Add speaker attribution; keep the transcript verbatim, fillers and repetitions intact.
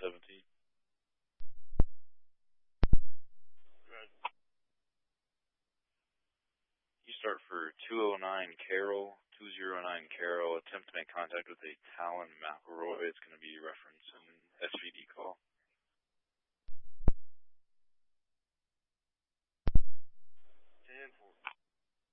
Speaker 1: seventeen. You start for two oh nine Carroll, two oh nine Carroll. Attempt to make contact with a Talon McElroy. It's going to be reference and S V D call.